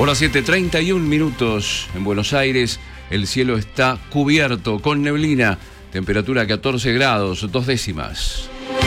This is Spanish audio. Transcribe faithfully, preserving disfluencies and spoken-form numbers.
Hora siete, treinta y un minutos en Buenos Aires. El cielo está cubierto con neblina. Temperatura catorce grados, dos décimas.